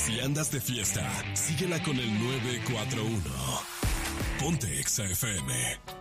Si andas de fiesta, síguela con el 941. Ponte Exa FM.